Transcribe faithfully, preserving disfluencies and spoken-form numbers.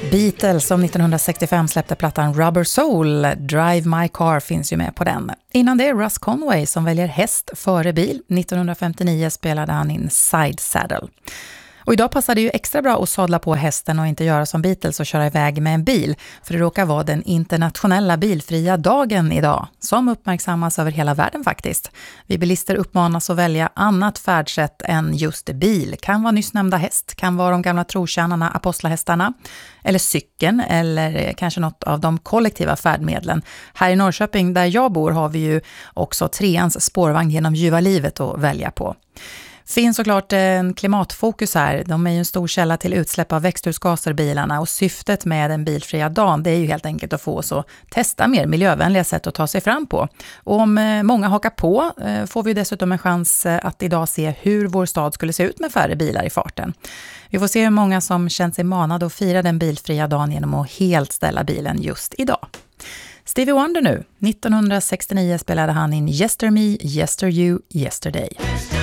Beatles som nittonhundrasextiofem släppte plattan Rubber Soul. Drive My Car finns ju med på den. Innan det är Russ Conway som väljer häst före bil. nittonhundrafemtionio spelade han in Side Saddle. Och idag passar det ju extra bra att sadla på hästen och inte göra som Beatles och köra iväg med en bil. För det råkar vara den internationella bilfria dagen idag, som uppmärksammas över hela världen faktiskt. Vi bilister uppmanas att välja annat färdsätt än just bil. Kan vara nyss nämnda häst, kan vara de gamla trotjänarna, apostlahästarna, eller cykeln, eller kanske något av de kollektiva färdmedlen. Här i Norrköping där jag bor har vi ju också treans spårvagn genom ljuva livet att välja på. Finns såklart en klimatfokus här. De är ju en stor källa till utsläpp av växthusgaser bilarna och syftet med den bilfria dagen det är ju helt enkelt att få oss att testa mer miljövänliga sätt att ta sig fram på. Och om många hakar på får vi dessutom en chans att idag se hur vår stad skulle se ut med färre bilar i farten. Vi får se hur många som känt sig manade att fira den bilfria dagen genom att helt ställa bilen just idag. Stevie Wonder nu. nittonhundrasextionio spelade han in Yester Me, Yester You, Yesterday.